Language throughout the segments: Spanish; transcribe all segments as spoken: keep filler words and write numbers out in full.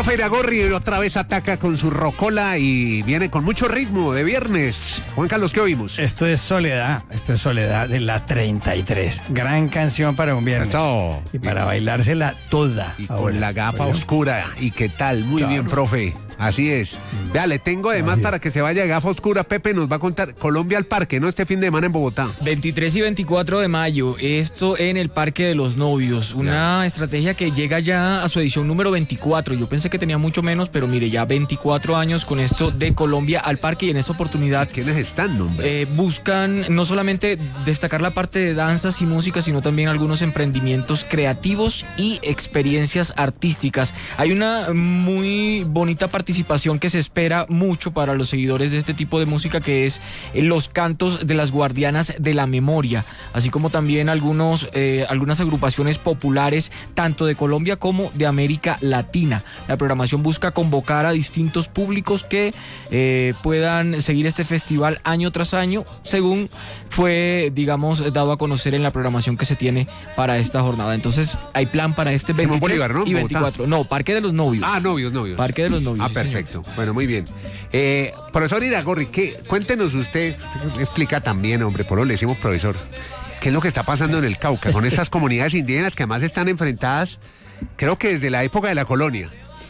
Profe Iragorri otra vez ataca con su rocola y viene con mucho ritmo de viernes. Juan Carlos, ¿qué oímos? Esto es Soledad, esto es Soledad de la treinta y tres. Gran canción para un viernes. Eso. Y para bailársela toda. Y ahora, con la gafa ¿verdad? oscura. ¿Y qué tal? Muy Claro. bien, profe. Así es. Vea, le tengo además Así es. para que se vaya de gafa oscura. Pepe nos va a contar Colombia al Parque, ¿no? Este fin de semana en Bogotá. veintitrés y veinticuatro de mayo, esto en el Parque de los Novios, una estrategia que llega ya a su edición número veinticuatro. Yo pensé que tenía mucho menos, pero mire, ya veinticuatro años con esto de Colombia al Parque, y en esta oportunidad ¿Quiénes están, hombre? eh, buscan no solamente destacar la parte de danzas y música, sino también algunos emprendimientos creativos y experiencias artísticas. Hay una muy bonita participación que se espera mucho para los seguidores de este tipo de música, que es eh, los cantos de las guardianas de la memoria, así como también algunos eh, algunas agrupaciones populares tanto de Colombia como de América Latina. La programación busca convocar a distintos públicos que eh, puedan seguir este festival año tras año, según fue, digamos, dado a conocer en la programación que se tiene para esta jornada. Entonces hay plan para este Simón veintitrés Bolívar, ¿no? y veinticuatro. No, Parque de los Novios. Ah, novios, novios. Parque de los Novios. Ah, sí, señor. perfecto. Bueno, muy bien. Eh, profesor Iragorri, ¿qué? Cuéntenos usted, usted explica también, hombre, por eso le decimos profesor, ¿qué es lo que está pasando en el Cauca con estas comunidades indígenas que además están enfrentadas, creo que desde la época de la colonia?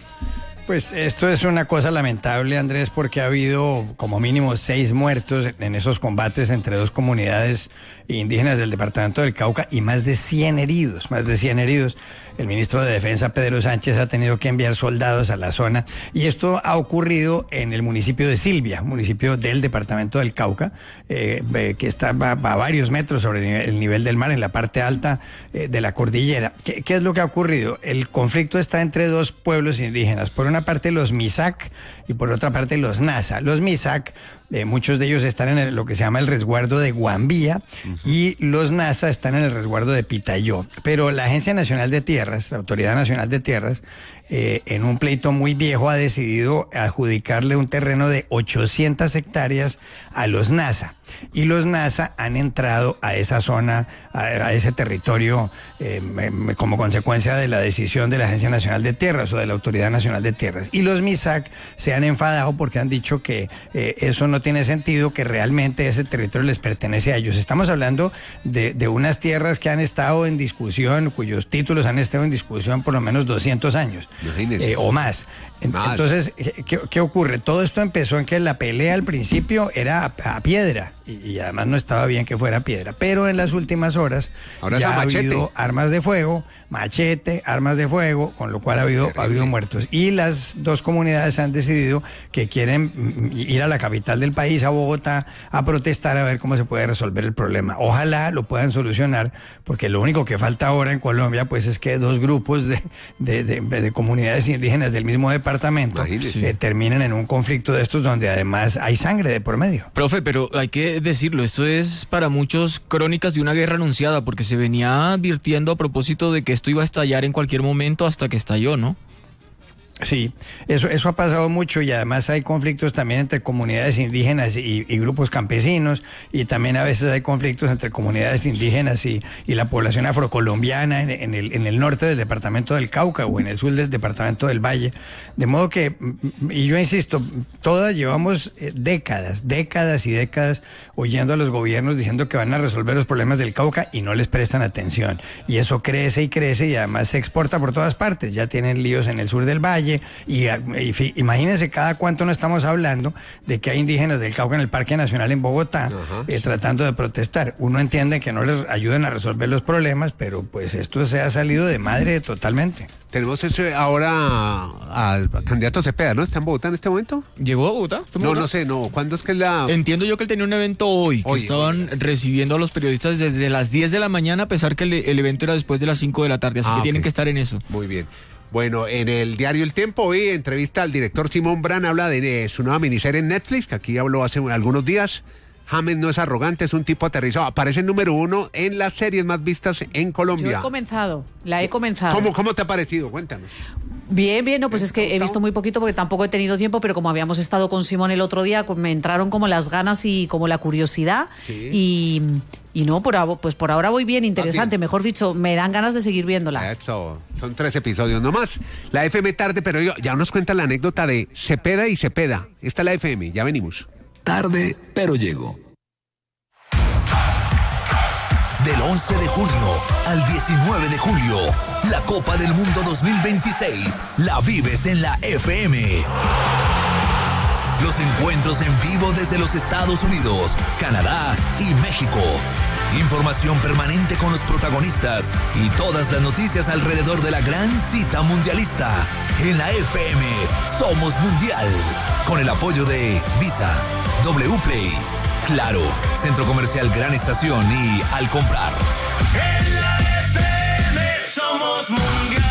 Pues esto es una cosa lamentable, Andrés, porque ha habido como mínimo seis muertos en esos combates entre dos comunidades indígenas del departamento del Cauca y más de cien heridos, más de cien heridos. El ministro de Defensa, Pedro Sánchez, ha tenido que enviar soldados a la zona, y esto ha ocurrido en el municipio de Silvia, municipio del departamento del Cauca, eh, que está a, a varios metros sobre el nivel, el nivel del mar, en la parte alta eh, de la cordillera. ¿Qué, ¿Qué es lo que ha ocurrido? El conflicto está entre dos pueblos indígenas, por una parte los Misak y por otra parte los Nasa. Los Misak, eh, muchos de ellos están en el, lo que se llama el resguardo de Guambía, uh-huh. y los Nasa están en el resguardo de Pitayó. Pero la Agencia Nacional de Tierras, la Autoridad Nacional de Tierras, eh, en un pleito muy viejo ha decidido adjudicarle un terreno de ochocientas hectáreas a los Nasa. Y los Nasa han entrado a esa zona, a, a ese territorio, eh, como consecuencia de la decisión de la Agencia Nacional de Tierras o de la Autoridad Nacional de Tierras. Y los Misak se han enfadado porque han dicho que eh, eso no tiene sentido, que realmente ese territorio les pertenece a ellos. Estamos hablando de, de unas tierras que han estado en discusión, cuyos títulos han estado en discusión por lo menos doscientos años eh, o más. más. Entonces, ¿qué, ¿qué ocurre? Todo esto empezó en que la pelea al principio era a, a piedra, y, y además no estaba bien que fuera piedra, pero en las últimas horas Ahora ya ha machete. habido armas de fuego, machete, armas de fuego, con lo cual ha habido, ha habido muertos. Y las dos comunidades han decidido que quieren ir a la capital del país, a Bogotá, a protestar a ver cómo se puede resolver el problema. Ojalá lo puedan solucionar, porque lo único que falta ahora en Colombia pues es que dos grupos de, de, de, de comunidades indígenas del mismo departamento eh, terminen en un conflicto de estos donde además hay sangre de por medio. Profe, pero hay que decirlo, esto es para muchos crónicas de una guerra anunciada, porque se venía advirtiendo a propósito de que esto iba a estallar en cualquier momento hasta que estalló, ¿no? Sí, eso, eso ha pasado mucho, y además hay conflictos también entre comunidades indígenas y, y grupos campesinos, y también a veces hay conflictos entre comunidades indígenas y, y la población afrocolombiana en, en, el, en el norte del departamento del Cauca o en el sur del departamento del Valle. De modo que, y yo insisto, todas llevamos décadas, décadas y décadas oyendo a los gobiernos diciendo que van a resolver los problemas del Cauca y no les prestan atención. Y eso crece y crece y además se exporta por todas partes. Ya tienen líos en el sur del Valle. Y, y imagínense cada cuánto no estamos hablando de que hay indígenas del Cauca en el Parque Nacional en Bogotá, uh-huh, eh, sí. tratando de protestar. Uno entiende que no les ayuden a resolver los problemas, pero pues esto se ha salido de madre totalmente. Tenemos eso ahora al candidato Cepeda, ¿no? ¿Está en Bogotá en este momento? ¿Llegó a Bogotá? No, Bogotá? no sé, no. ¿Cuándo es que es la...? Entiendo yo que él tenía un evento hoy, que hoy, estaban hoy. recibiendo a los periodistas desde las diez de la mañana, a pesar que el, el evento era después de las cinco de la tarde, así ah, que okay. tienen que estar en eso. Muy bien. Bueno, en el diario El Tiempo hoy entrevista al director Simón Bran, habla de, de su nueva miniserie en Netflix, que aquí habló hace algunos días, James no es arrogante, es un tipo aterrizado. Aparece el número uno en las series más vistas en Colombia. Yo he comenzado, la he comenzado. ¿Cómo, cómo te ha parecido? Cuéntanos. Bien, bien, no, pues es que he visto muy poquito porque tampoco he tenido tiempo, pero como habíamos estado con Simón el otro día, pues me entraron como las ganas y como la curiosidad. Sí. Y, y no, por, ahora- pues por ahora voy bien, interesante. Mejor dicho, me dan ganas de seguir viéndola. Eso, son tres episodios nomás. La F M tarde, pero yo- ya nos cuenta la anécdota de Cepeda y Cepeda. Esta es la F M, ya venimos. Tarde, pero llego. Del once de junio al diecinueve de julio, la Copa del Mundo dos mil veintiséis la vives en la F M. Los encuentros en vivo desde los Estados Unidos, Canadá y México. Información permanente con los protagonistas y todas las noticias alrededor de la gran cita mundialista. En la F M somos mundial. Con el apoyo de Visa, W Play, Claro, Centro Comercial Gran Estación y Al Comprar. En la F M somos mundial.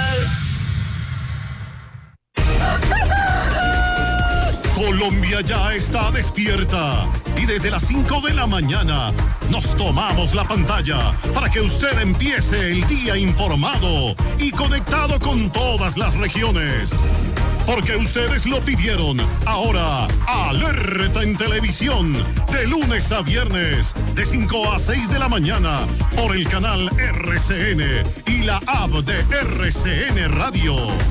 Colombia ya está despierta y desde las cinco de la mañana nos tomamos la pantalla para que usted empiece el día informado y conectado con todas las regiones. Porque ustedes lo pidieron. Ahora, alerta en televisión, de lunes a viernes, de cinco a seis de la mañana, por el canal R C N y la app de R C N Radio.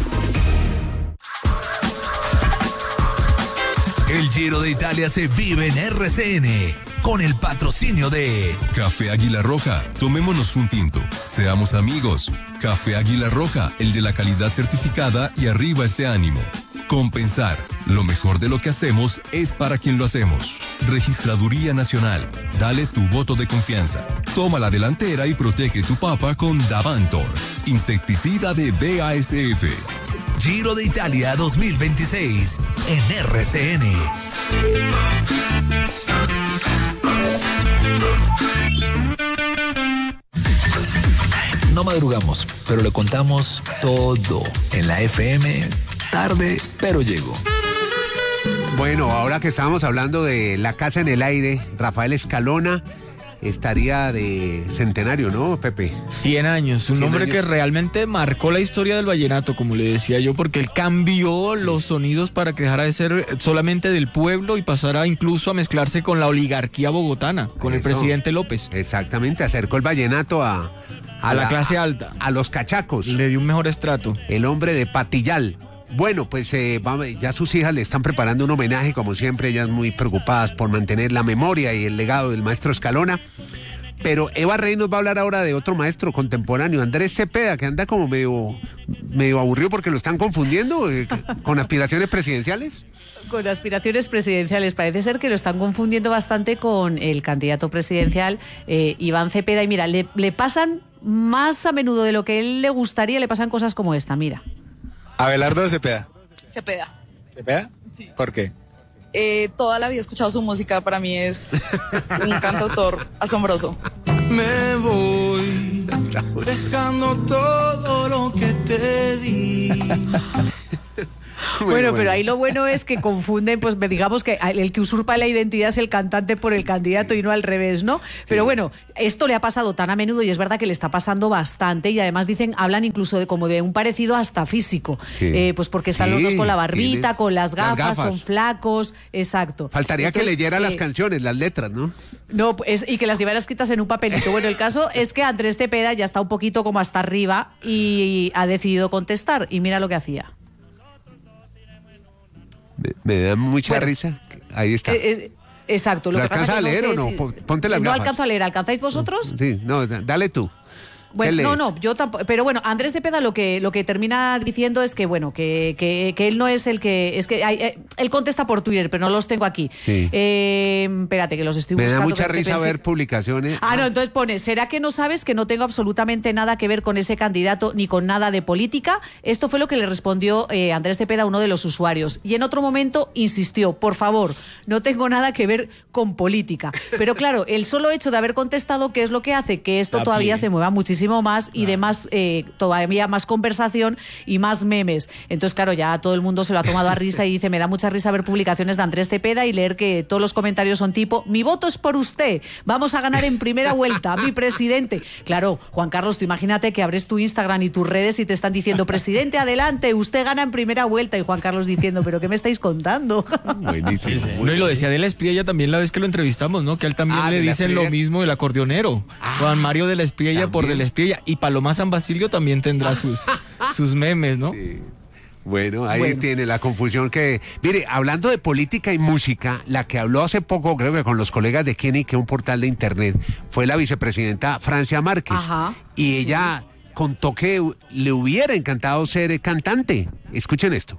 El Giro de Italia se vive en R C N con el patrocinio de Café Águila Roja, tomémonos un tinto, seamos amigos. Café Águila Roja, el de la calidad certificada y arriba ese ánimo. Compensar, lo mejor de lo que hacemos es para quien lo hacemos. Registraduría Nacional, dale tu voto de confianza. Toma la delantera y protege tu papa con Davantor, insecticida de B A S F. Giro de Italia dos mil veintiséis en R C N. No madrugamos, pero le contamos todo en la F M. Tarde, pero llego. Bueno, ahora que estábamos hablando de La Casa en el Aire, Rafael Escalona estaría de centenario, ¿no, Pepe? cien años, un cien hombre años. que realmente marcó la historia del vallenato, como le decía yo, porque él cambió los sonidos para que dejara de ser solamente del pueblo y pasara incluso a mezclarse con la oligarquía bogotana, con el Eso. presidente López. Exactamente, acercó el vallenato a... A la clase alta. A, a los cachacos. Le dio un mejor estrato. El hombre de Patillal. Bueno, pues eh, vamos, ya sus hijas le están preparando un homenaje, como siempre, ellas muy preocupadas por mantener la memoria y el legado del maestro Escalona. Pero Eva Rey nos va a hablar ahora de otro maestro contemporáneo, Andrés Cepeda, que anda como medio, medio aburrido porque lo están confundiendo eh, con aspiraciones presidenciales. Con aspiraciones presidenciales. Parece ser que lo están confundiendo bastante con el candidato presidencial eh, Iván Cepeda. Y mira, le, le pasan más a menudo de lo que a él le gustaría, le pasan cosas como esta, mira. Abelardo de Cepeda. Cepeda. ¿Cepeda? Sí. ¿Por qué? Eh, toda la vida he escuchado su música, para mí es un cantautor asombroso. Me voy dejando todo lo que te di. Muy Bueno, bueno. pero ahí lo bueno es que confunden, pues digamos que el que usurpa la identidad es el cantante por el candidato y no al revés, ¿no? Pero bueno, esto le ha pasado tan a menudo y es verdad que le está pasando bastante y además dicen, hablan incluso de como de un parecido hasta físico, Sí. eh, pues porque están Sí, los dos con la barbita, tiene- con las las gafas, gafas. son flacos, exacto. Faltaría que Entonces, leyera las eh, canciones, las letras, ¿no? No, es, y que las llevara escritas en un papelito. Bueno, el caso es que Andrés Cepeda ya está un poquito como hasta arriba y ha decidido contestar y mira lo que hacía. Me, me da mucha Bueno. risa. Ahí está. Eh, es- exacto. Lo ¿Lo que pasa alcanza es que a leer sé o no? si- Pon- ponte las No gafas. alcanzo a leer. ¿Alcanzáis vosotros? Sí, no, da- dale tú. ¿Qué Bueno, no, lees? no, yo tampoco. Pero bueno, Andrés Cepeda lo que lo que termina diciendo es que bueno, que, que, que él no es el que es que hay- eh, él contesta por Twitter, pero no los tengo aquí. Sí. Eh, espérate que los estoy Me da buscando. mucha porque risa pensé- ver publicaciones. Ah, no, entonces pone, ¿será que no sabes que no tengo absolutamente nada que ver con ese candidato ni con nada de política? Esto fue lo que le respondió eh, Andrés Cepeda a uno de los usuarios. Y en otro momento insistió, por favor, no tengo nada que ver con política. Pero claro, el solo hecho de haber contestado, ¿qué es lo que hace? Que esto Da todavía pie. se mueva muchísimo muchísimo más y de más, eh, todavía más conversación y más memes. Entonces, claro, ya todo el mundo se lo ha tomado a risa y dice, me da mucha risa ver publicaciones de Andrés Cepeda y leer que todos los comentarios son tipo, mi voto es por usted, vamos a ganar en primera vuelta, mi presidente. Claro, Juan Carlos, tú imagínate que abres tu Instagram y tus redes y te están diciendo, presidente, adelante, usted gana en primera vuelta. Y Juan Carlos diciendo, ¿pero qué me estáis contando? Buenísimo. Sí, sí. No, y lo decía de la Espriella también la vez que lo entrevistamos, ¿no? Que a él también Ah, le de la dicen Espriella. lo mismo del acordeonero. Ah, Juan Mario de la Espriella también. por de la Espriella. Y Paloma San Basilio también tendrá sus, sus memes, ¿no? Sí. Bueno, ahí Bueno. tiene la confusión que... Mire, hablando de política y música, la que habló hace poco, creo que con los colegas de Kenny, que es un portal de internet, fue la vicepresidenta Francia Márquez. Ajá. Y ella contó que le hubiera encantado ser cantante. Escuchen esto.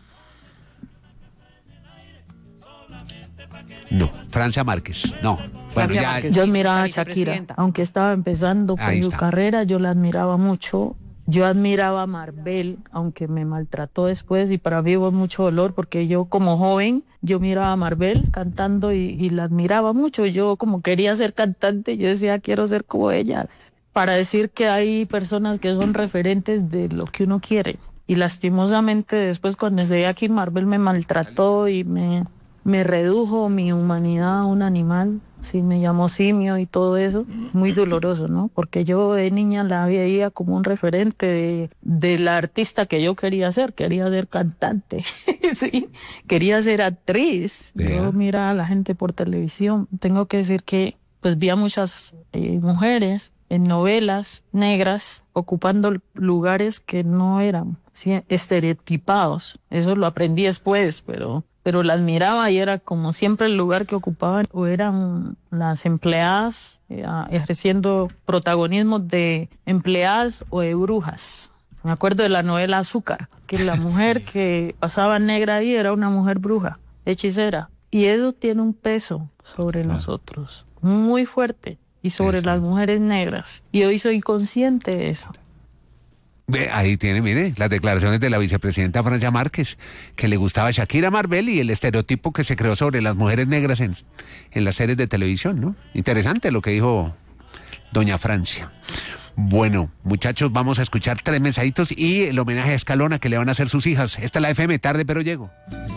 No, Francia Márquez, no. Bueno, Francia ya... Márquez. Yo Sí, admiraba a nuestra Shakira, vicepresidenta. aunque estaba empezando con Ahí su está. carrera, yo la admiraba mucho. Yo admiraba a Maribel, aunque me maltrató después y para mí hubo mucho dolor porque yo como joven, yo miraba a Maribel cantando y, y la admiraba mucho. Yo como quería ser cantante, yo decía quiero ser como ellas. Para decir que hay personas que son referentes de lo que uno quiere. Y lastimosamente después cuando llegué aquí Maribel me maltrató y me... me redujo mi humanidad a un animal, sí, me llamó simio y todo eso, muy doloroso, ¿no? Porque yo de niña la veía como un referente de, de la artista que yo quería ser, quería ser cantante, sí, quería ser actriz. Yeah. Yo miraba a la gente por televisión, tengo que decir que pues vi a muchas eh, mujeres en novelas negras ocupando lugares que no eran, sí, estereotipados, eso lo aprendí después, pero... pero la admiraba y era como siempre el lugar que ocupaban o eran las empleadas eh, ejerciendo protagonismo de empleadas o de brujas. Me acuerdo de la novela Azúcar, que la mujer sí. que pasaba negra ahí era una mujer bruja, hechicera. Y eso tiene un peso sobre ah. nosotros, muy fuerte, y sobre eso. Las mujeres negras. Y hoy soy consciente de eso. Ahí tiene, mire, las declaraciones de la vicepresidenta Francia Márquez, que le gustaba Shakira, Maribel y el estereotipo que se creó sobre las mujeres negras en, en las series de televisión, ¿no? Interesante lo que dijo doña Francia. Bueno, muchachos, vamos a escuchar tres mensajitos y el homenaje a Escalona que le van a hacer sus hijas. Esta es la F M, tarde pero llego.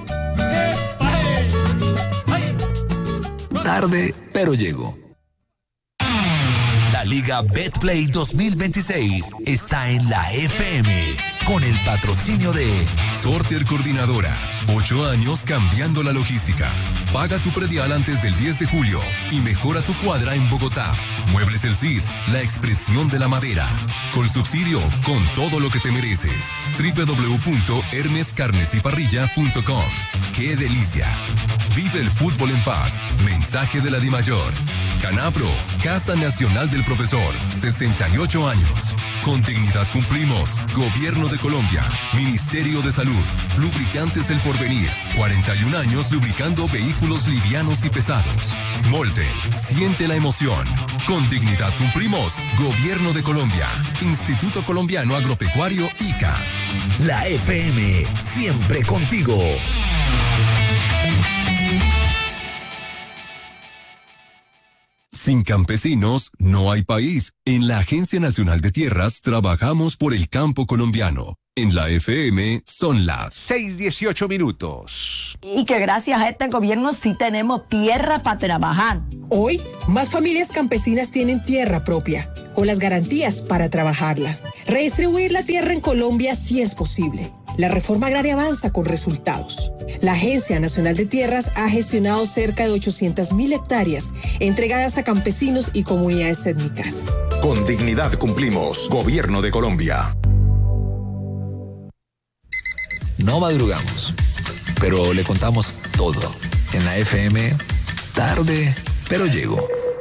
Tarde pero llego. La Liga Betplay dos mil veintiséis está en la F M con el patrocinio de Sorter Coordinadora. Ocho años cambiando la logística. Paga tu predial antes del diez de julio y mejora tu cuadra en Bogotá. Muebles El Cid, la expresión de la madera. Con subsidio, con todo lo que te mereces. doble u doble u doble u punto hermes carnes y parrilla punto com. ¡Qué delicia! Vive el fútbol en paz. Mensaje de la DIMAYOR. Canapro, Casa Nacional del Profesor, sesenta y ocho años. Con dignidad cumplimos. Gobierno de Colombia, Ministerio de Salud, Lubricantes del Porvenir, cuarenta y un años lubricando vehículos livianos y pesados. Molten, siente la emoción. Con dignidad cumplimos. Gobierno de Colombia, Instituto Colombiano Agropecuario I C A. La F M, siempre contigo. Sin campesinos no hay país. En la Agencia Nacional de Tierras trabajamos por el campo colombiano. En la F M son las seis dieciocho minutos. Y que gracias a este gobierno sí tenemos tierra para trabajar. Hoy, más familias campesinas tienen tierra propia, con las garantías para trabajarla. Redistribuir la tierra en Colombia sí es posible. La reforma agraria avanza con resultados. La Agencia Nacional de Tierras ha gestionado cerca de ochocientas mil hectáreas entregadas a campesinos y comunidades étnicas. Con dignidad cumplimos. Gobierno de Colombia. No madrugamos, pero le contamos todo. En la F M, tarde, pero llego.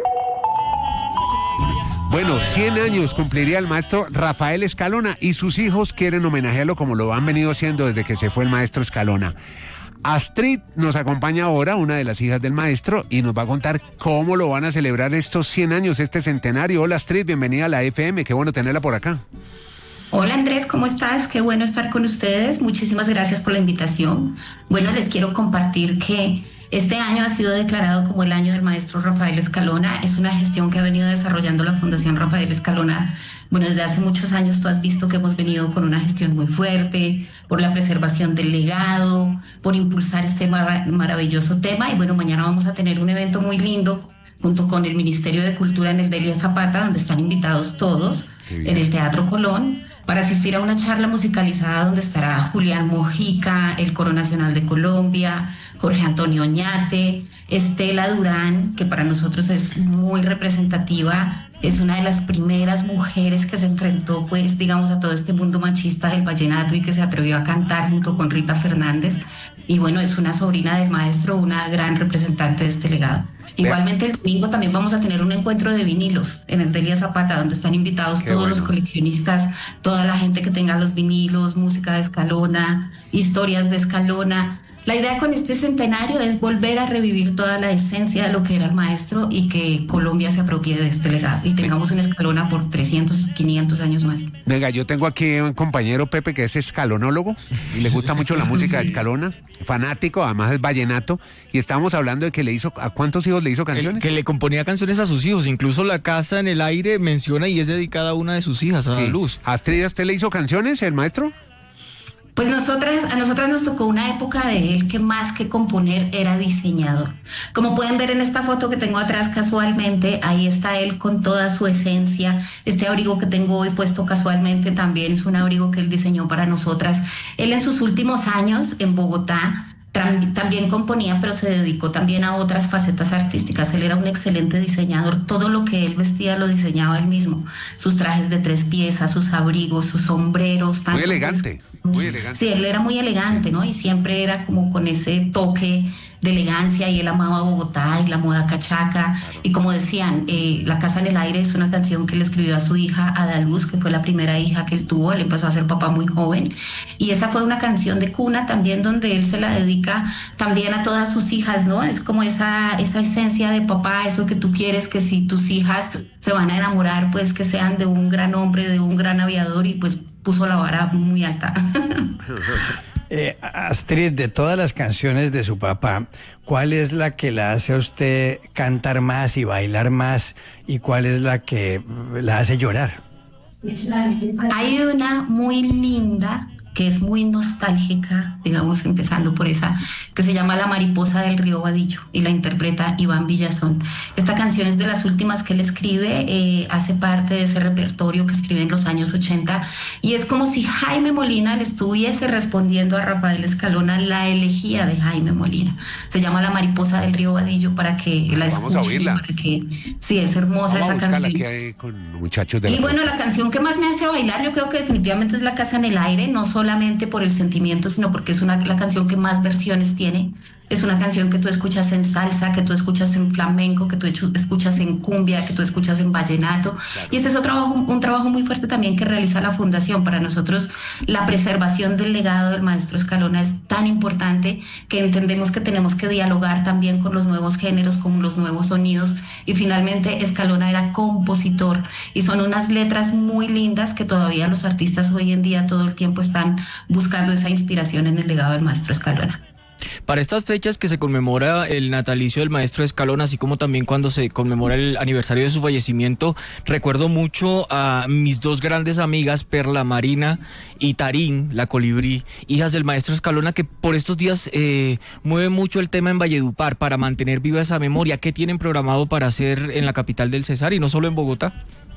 Bueno, cien años cumpliría el maestro Rafael Escalona y sus hijos quieren homenajearlo como lo han venido haciendo desde que se fue el maestro Escalona. Astrid nos acompaña ahora, una de las hijas del maestro, y nos va a contar cómo lo van a celebrar estos cien años, este centenario. Hola Astrid, bienvenida a la F M, qué bueno tenerla por acá. Hola Andrés, ¿cómo estás? Qué bueno estar con ustedes. Muchísimas gracias por la invitación. Bueno, les quiero compartir que este año ha sido declarado como el año del maestro Rafael Escalona. Es una gestión que ha venido desarrollando la Fundación Rafael Escalona Bueno, desde hace muchos años tú has visto que hemos venido con una gestión muy fuerte por la preservación del legado, por impulsar este mar- maravilloso tema. Y bueno, mañana vamos a tener un evento muy lindo junto con el Ministerio de Cultura en el Delia Zapata, donde están invitados todos en el Teatro Colón, para asistir a una charla musicalizada donde estará Julián Mojica, el Coro Nacional de Colombia, Jorge Antonio Oñate, Estela Durán, que para nosotros es muy representativa, es una de las primeras mujeres que se enfrentó, pues, digamos, a todo este mundo machista del vallenato y que se atrevió a cantar junto con Rita Fernández. Y bueno, es una sobrina del maestro, una gran representante de este legado. Igualmente el domingo también vamos a tener un encuentro de vinilos en el Delia Zapata, donde están invitados Qué todos bueno. los coleccionistas, toda la gente que tenga los vinilos, música de Escalona, historias de Escalona. La idea con este centenario es volver a revivir toda la esencia de lo que era el maestro y que Colombia se apropie de este legado y tengamos una Escalona por trescientos, quinientos años más. Venga, yo tengo aquí un compañero, Pepe, que es escalonólogo y le gusta mucho la música sí. de Escalona, fanático, además es vallenato, y estábamos hablando de que le hizo, ¿a cuántos hijos le hizo canciones? El, que le componía canciones a sus hijos, incluso La Casa en el Aire menciona y es dedicada a una de sus hijas, a sí. Luz. Astrid, ¿usted le hizo canciones, el maestro? Pues nosotras, a nosotras nos tocó una época de él que más que componer era diseñador. Como pueden ver en esta foto que tengo atrás casualmente, ahí está él con toda su esencia. Este abrigo que tengo hoy puesto casualmente también es un abrigo que él diseñó para nosotras. Él en sus últimos años en Bogotá también componía, pero se dedicó también a otras facetas artísticas. Él era un excelente diseñador. Todo lo que él vestía lo diseñaba él mismo. Sus trajes de tres piezas, sus abrigos, sus sombreros. Muy elegante, muy elegante. Sí, él era muy elegante, ¿no? Y siempre era como con ese toque de elegancia, y él amaba Bogotá y la moda cachaca. Claro. Y como decían, eh, La Casa en el Aire es una canción que le escribió a su hija Adaluz, que fue la primera hija que él tuvo. Él empezó a ser papá muy joven. Y esa fue una canción de cuna también, donde él se la dedica también a todas sus hijas, ¿no? Es como esa, esa esencia de papá, eso que tú quieres, que si tus hijas se van a enamorar, pues que sean de un gran hombre, de un gran aviador, y pues puso la vara muy alta. Eh, Astrid, de todas las canciones de su papá, ¿cuál es la que la hace a usted cantar más y bailar más? ¿Y cuál es la que la hace llorar? Hay una muy linda que es muy nostálgica, digamos, empezando por esa, que se llama La Mariposa del Río Vadillo, y la interpreta Iván Villazón. Esta canción es de las últimas que él escribe, eh, hace parte de ese repertorio que escribe en los años ochenta, y es como si Jaime Molina le estuviese respondiendo a Rafael Escalona la elegía de Jaime Molina. Se llama La Mariposa del Río Vadillo, para que la Vamos escuchen. a oírla. Para que, sí, es hermosa. Vamos esa canción. Que hay con muchachos de y la bueno, la canción que más me hace bailar, yo creo que definitivamente es La Casa en el Aire, no solo solamente por el sentimiento, sino porque es una, la canción que más versiones tiene. Es una canción que tú escuchas en salsa, que tú escuchas en flamenco, que tú escuchas en cumbia, que tú escuchas en vallenato. Claro. Y este es otro trabajo, un trabajo muy fuerte también que realiza la Fundación. Para nosotros, la preservación del legado del maestro Escalona es tan importante que entendemos que tenemos que dialogar también con los nuevos géneros, con los nuevos sonidos. Y finalmente, Escalona era compositor, y son unas letras muy lindas que todavía los artistas hoy en día todo el tiempo están buscando esa inspiración en el legado del maestro Escalona. Para estas fechas que se conmemora el natalicio del maestro Escalona, así como también cuando se conmemora el aniversario de su fallecimiento, recuerdo mucho a mis dos grandes amigas, Perla Marina y Tarín, la colibrí, hijas del maestro Escalona, que por estos días eh, mueve mucho el tema en Valledupar para mantener viva esa memoria. ¿Qué tienen programado para hacer en la capital del Cesar y no solo en Bogotá?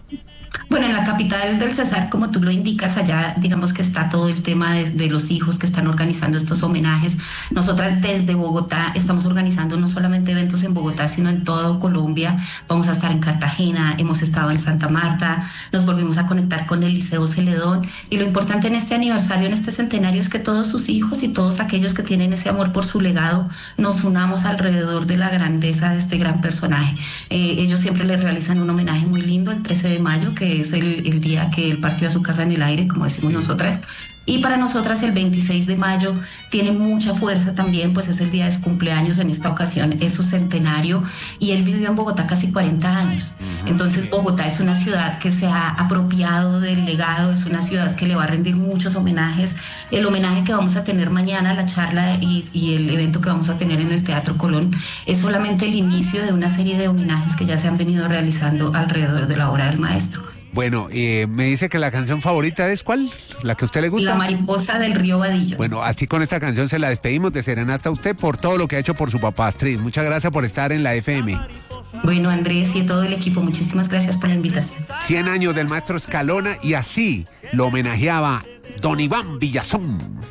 Bueno, en la capital del Cesar, como tú lo indicas, allá digamos que está todo el tema de, de los hijos que están organizando estos homenajes. Nosotras desde Bogotá estamos organizando no solamente eventos en Bogotá, sino en toda Colombia. Vamos a estar en Cartagena, hemos estado en Santa Marta, nos volvimos a conectar con el Liceo Celedón, y lo importante en este aniversario, en este centenario, es que todos sus hijos y todos aquellos que tienen ese amor por su legado nos unamos alrededor de la grandeza de este gran personaje. Eh, ellos siempre le realizan un homenaje muy lindo el trece de mayo, que es el, el día que él partió a su casa en el aire, como decimos sí. nosotras. Y para nosotras el veintiséis de mayo tiene mucha fuerza también, pues es el día de su cumpleaños. En esta ocasión es su centenario, y él vivió en Bogotá casi cuarenta años. Entonces Bogotá es una ciudad que se ha apropiado del legado, es una ciudad que le va a rendir muchos homenajes. El homenaje que vamos a tener mañana, la charla y, y el evento que vamos a tener en el Teatro Colón, es solamente el inicio de una serie de homenajes que ya se han venido realizando alrededor de la obra del maestro. Bueno, eh, me dice que la canción favorita es ¿cuál? ¿La que a usted le gusta? La mariposa del río Vadillo. Bueno, así con esta canción se la despedimos de serenata a usted por todo lo que ha hecho por su papá, Astrid. Muchas gracias por estar en la F M. Bueno, Andrés y todo el equipo, muchísimas gracias por la invitación. cien años del maestro Escalona y así lo homenajeaba don Iván Villazón.